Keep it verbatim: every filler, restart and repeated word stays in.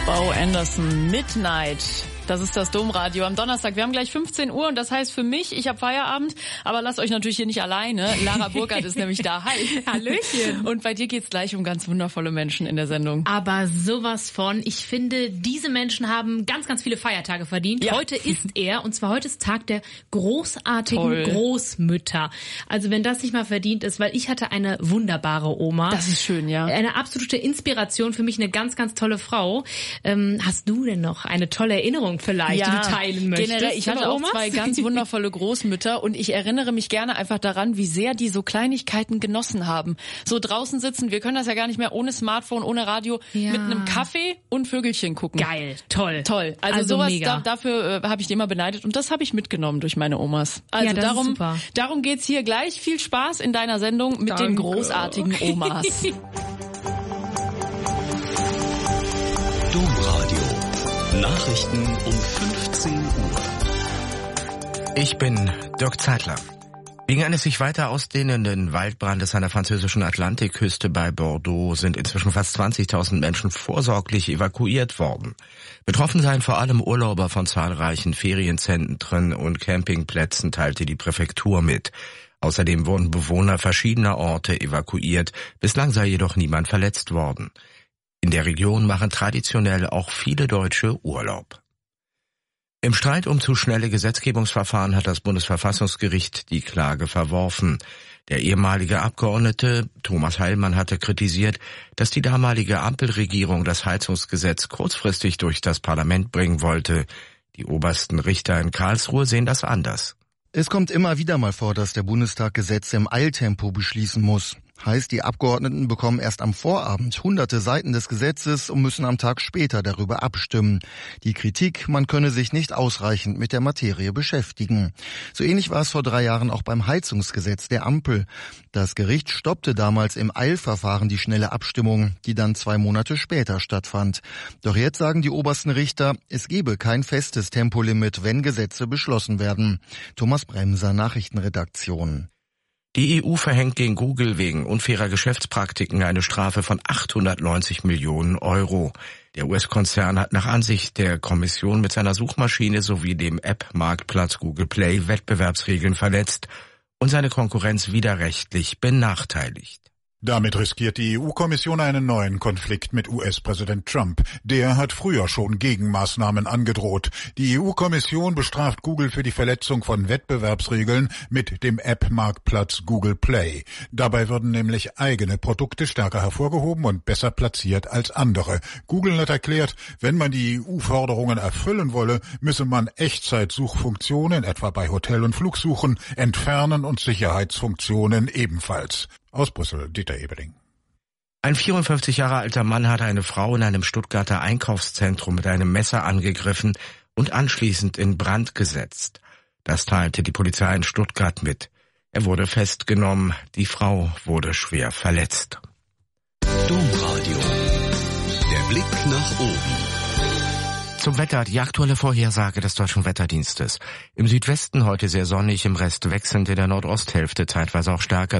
Bo Anderson, Midnight. Das ist das Domradio am Donnerstag. Wir haben gleich fünfzehn Uhr und das heißt für mich, ich habe Feierabend, aber lasst euch natürlich hier nicht alleine. Lara Burkhardt ist nämlich da. Hi. Hallöchen. Und bei dir geht's gleich um ganz wundervolle Menschen in der Sendung. Aber sowas von. Ich finde, diese Menschen haben ganz, ganz viele Feiertage verdient. Ja. Heute ist er, und zwar heute ist Tag der großartigen Toll. Großmütter. Also wenn das nicht mal verdient ist, weil ich hatte eine wunderbare Oma. Das ist schön, ja. Eine absolute Inspiration, für mich eine ganz, ganz tolle Frau. Ähm, hast du denn noch eine tolle Erinnerung vielleicht, ja, die du teilen möchtest? Generell, ich hatte auch zwei ganz wundervolle Großmütter und ich erinnere mich gerne einfach daran, wie sehr die so Kleinigkeiten genossen haben. So draußen sitzen, wir können das ja gar nicht mehr ohne Smartphone, ohne Radio, ja. mit einem Kaffee und Vögelchen gucken. Geil, toll. Toll. Also, also sowas, da, dafür äh, habe ich die immer beneidet und das habe ich mitgenommen durch meine Omas. Also ja, das darum, ist super. darum geht's hier gleich. Viel Spaß in deiner Sendung mit Danke. den großartigen Omas. Domradio. Nachrichten um fünfzehn Uhr. Ich bin Dirk Zeitler. Wegen eines sich weiter ausdehnenden Waldbrandes an der französischen Atlantikküste bei Bordeaux sind inzwischen fast zwanzigtausend Menschen vorsorglich evakuiert worden. Betroffen seien vor allem Urlauber von zahlreichen Ferienzentren und Campingplätzen, teilte die Präfektur mit. Außerdem wurden Bewohner verschiedener Orte evakuiert. Bislang sei jedoch niemand verletzt worden. In der Region machen traditionell auch viele Deutsche Urlaub. Im Streit um zu schnelle Gesetzgebungsverfahren hat das Bundesverfassungsgericht die Klage verworfen. Der ehemalige Abgeordnete Thomas Heilmann hatte kritisiert, dass die damalige Ampelregierung das Heizungsgesetz kurzfristig durch das Parlament bringen wollte. Die obersten Richter in Karlsruhe sehen das anders. Es kommt immer wieder mal vor, dass der Bundestag Gesetze im Eiltempo beschließen muss. Heißt, die Abgeordneten bekommen erst am Vorabend hunderte Seiten des Gesetzes und müssen am Tag später darüber abstimmen. Die Kritik, man könne sich nicht ausreichend mit der Materie beschäftigen. So ähnlich war es vor drei Jahren auch beim Heizungsgesetz der Ampel. Das Gericht stoppte damals im Eilverfahren die schnelle Abstimmung, die dann zwei Monate später stattfand. Doch jetzt sagen die obersten Richter, es gebe kein festes Tempolimit, wenn Gesetze beschlossen werden. Thomas Bremser, Nachrichtenredaktion. Die E U verhängt gegen Google wegen unfairer Geschäftspraktiken eine Strafe von achthundertneunzig Millionen Euro. Der U S-Konzern hat nach Ansicht der Kommission mit seiner Suchmaschine sowie dem App-Marktplatz Google Play Wettbewerbsregeln verletzt und seine Konkurrenz widerrechtlich benachteiligt. Damit riskiert die E U-Kommission einen neuen Konflikt mit U S-Präsident Trump. Der hat früher schon Gegenmaßnahmen angedroht. Die E U-Kommission bestraft Google für die Verletzung von Wettbewerbsregeln mit dem App-Marktplatz Google Play. Dabei würden nämlich eigene Produkte stärker hervorgehoben und besser platziert als andere. Google hat erklärt, wenn man die E U-Forderungen erfüllen wolle, müsse man Echtzeitsuchfunktionen, etwa bei Hotel- und Flugsuchen, entfernen und Sicherheitsfunktionen ebenfalls. Aus Brüssel, Dieter Ebeling. Ein vierundfünfzig Jahre alter Mann hat eine Frau in einem Stuttgarter Einkaufszentrum mit einem Messer angegriffen und anschließend in Brand gesetzt. Das teilte die Polizei in Stuttgart mit. Er wurde festgenommen, die Frau wurde schwer verletzt. Domradio. Der Blick nach oben. Zum Wetter, die aktuelle Vorhersage des Deutschen Wetterdienstes. Im Südwesten heute sehr sonnig, im Rest wechselnd, in der Nordosthälfte zeitweise auch stärker.